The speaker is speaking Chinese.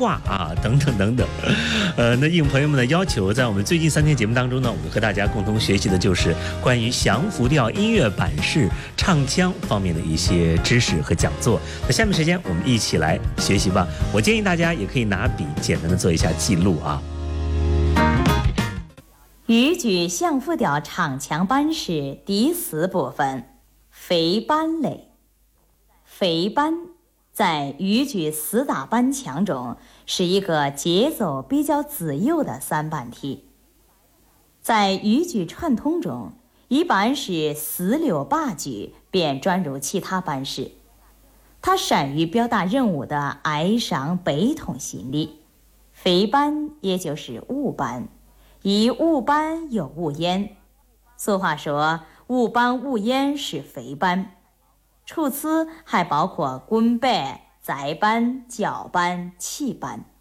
卦啊，等等等等。那应朋友们的要求，在我们最近3天节目当中呢，我们和大家共同学习的就是关于降伏调音乐版式唱腔方面的一些知识和讲座。那下面时间我们一起来学习吧。我建议大家也可以拿笔简单的做一下记录啊。 豫剧降伏调唱腔班式第4部分，飞班类。飞班在豫剧4大班腔中是一个节奏比较自由的3班体。在豫剧传统中，一般是4、6、8句便转入其他班式。它善于表达人物的哀伤悲痛心理。飞班也就是5班，以无班有无焉。俗话说无班无焉是飞班。除此还包括滚班、再班、叫班、气班。